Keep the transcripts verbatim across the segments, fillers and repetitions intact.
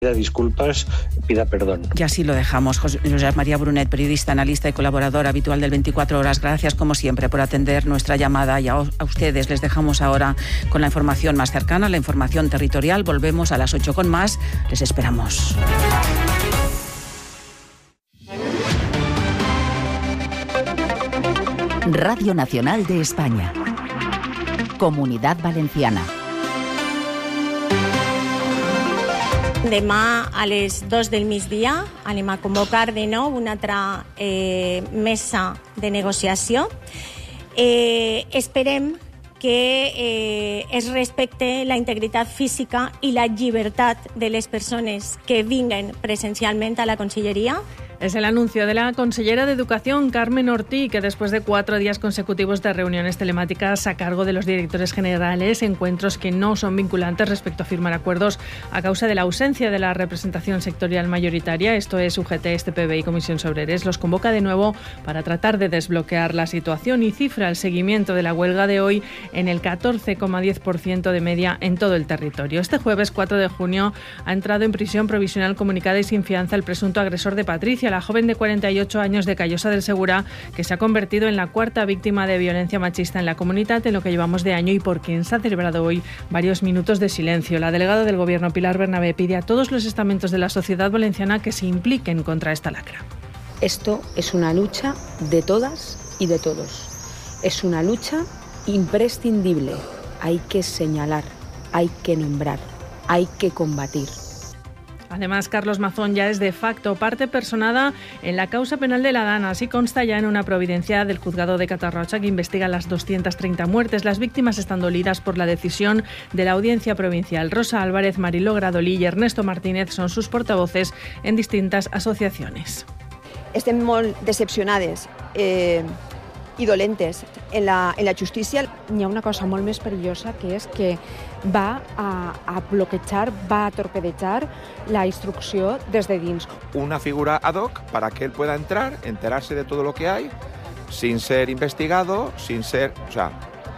Pida disculpas, pida perdón. Y así lo dejamos. José María Brunet, periodista, analista y colaborador habitual del veinticuatro horas. Gracias, como siempre, por atender nuestra llamada. Y a, a ustedes les dejamos ahora con la información más cercana, la información territorial. Volvemos a las ocho con más. Les esperamos. Radio Nacional de España. Comunidad Valenciana. Demà a les dos del migdia anem a convocar de nou una altra eh, mesa de negociació. Eh, esperem que eh, es respecte la integritat física i la llibertat de les persones que vinguen presencialment a la Conselleria. Es el anuncio de la consellera de Educación, Carmen Ortí, que después de cuatro días consecutivos de reuniones telemáticas a cargo de los directores generales, encuentros que no son vinculantes respecto a firmar acuerdos a causa de la ausencia de la representación sectorial mayoritaria, esto es U G T, S T P B y Comisión Obreres, los convoca de nuevo para tratar de desbloquear la situación y cifra el seguimiento de la huelga de hoy en el catorce coma diez por ciento de media en todo el territorio. Este jueves cuatro de junio ha entrado en prisión provisional comunicada y sin fianza el presunto agresor de Patricia, la joven de cuarenta y ocho años de Callosa del Segura, que se ha convertido en la cuarta víctima de violencia machista en la comunidad en lo que llevamos de año y por quien se ha celebrado hoy varios minutos de silencio. La delegada del Gobierno, Pilar Bernabé, pide a todos los estamentos de la sociedad valenciana que se impliquen contra esta lacra. Esto es una lucha de todas y de todos. Es una lucha imprescindible. Hay que señalar, hay que nombrar, hay que combatir. Además, Carlos Mazón ya es de facto parte personada en la causa penal de la Dana. Así consta ya en una providencia del juzgado de Catarroja que investiga las doscientas treinta muertes. Las víctimas están dolidas por la decisión de la Audiencia Provincial. Rosa Álvarez, Mariló Gradolí y Ernesto Martínez son sus portavoces en distintas asociaciones. Estem molt decepcionades eh, i dolentes en la, en la justícia. Hi ha una cosa molt més perillosa, que és que va a, a bloquejar, va a torpedejar la instrucció des de dins. Una figura ad hoc para que él pueda entrar, enterarse de todo lo que hay, sin ser investigado, sin ser... O sea,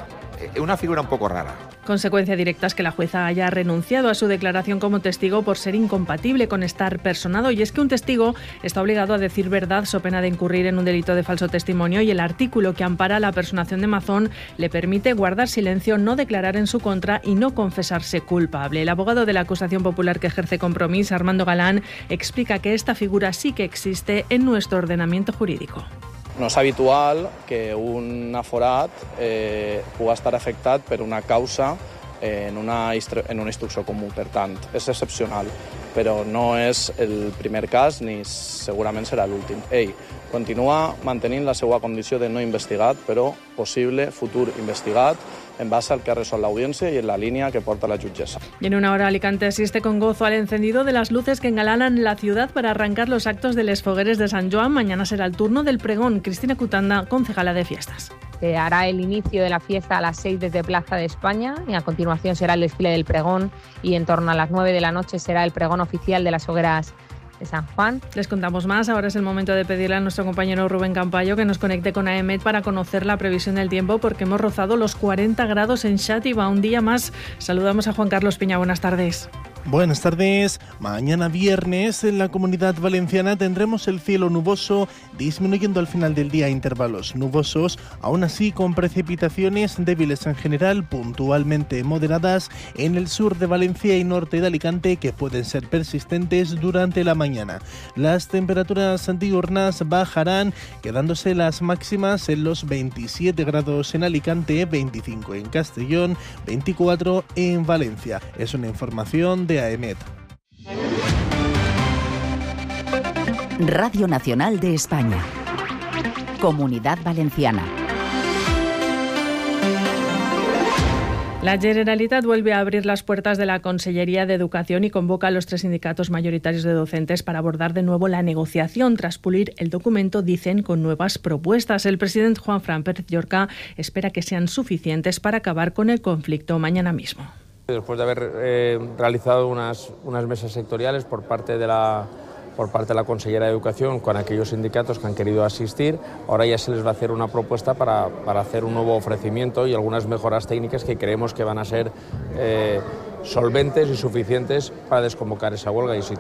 una figura un poco rara. Consecuencia directa es que la jueza haya renunciado a su declaración como testigo por ser incompatible con estar personado, y es que un testigo está obligado a decir verdad so pena de incurrir en un delito de falso testimonio, y el artículo que ampara la personación de Mazón le permite guardar silencio, no declarar en su contra y no confesarse culpable. El abogado de la acusación popular que ejerce Compromís, Armando Galán, explica que esta figura sí que existe en nuestro ordenamiento jurídico. No és habitual que un aforat eh, pugui estar afectat per una causa en una, en una instrucció comú. Per tant, és excepcional, però no és el primer cas ni segurament serà l'últim. Ell continua mantenint la seva condició de no investigat, però possible futur investigat, en base al que ha resolt la audiencia y en la línea que porta la jutgessa. Y en una hora Alicante asiste con gozo al encendido de las luces que engalanan la ciudad para arrancar los actos de Les Fogueres de San Joan. Mañana será el turno del pregón. Cristina Cutanda, concejala de fiestas. Se hará el inicio de la fiesta a las seis desde Plaza de España y a continuación será el desfile del pregón y en torno a las nueve de la noche será el pregón oficial de las hogueras de San Juan. Les contamos más. Ahora es el momento de pedirle a nuestro compañero Rubén Campayo que nos conecte con A E M E T para conocer la previsión del tiempo, porque hemos rozado los cuarenta grados en Xàtiva un día más. Saludamos a Juan Carlos Piña. Buenas tardes. Buenas tardes. Mañana viernes en la Comunidad Valenciana tendremos el cielo nuboso, disminuyendo al final del día intervalos nubosos, aún así con precipitaciones débiles en general, puntualmente moderadas en el sur de Valencia y norte de Alicante, que pueden ser persistentes durante la mañana. Las temperaturas diurnas bajarán, quedándose las máximas en los veintisiete grados en Alicante, veinticinco en Castellón, veinticuatro en Valencia. Es una información de A E M E T. Radio Nacional de España. Comunidad Valenciana. La Generalitat vuelve a abrir las puertas de la Consellería de Educación y convoca a los tres sindicatos mayoritarios de docentes para abordar de nuevo la negociación tras pulir el documento, dicen, con nuevas propuestas. El presidente Juanfran Pérez Llorca espera que sean suficientes para acabar con el conflicto mañana mismo. Después de haber eh, realizado unas, unas mesas sectoriales por parte de la por parte de la Consellera de Educación con aquellos sindicatos que han querido asistir, ahora ya se les va a hacer una propuesta para, para hacer un nuevo ofrecimiento y algunas mejoras técnicas que creemos que van a ser eh, solventes y suficientes para desconvocar esa huelga. Y si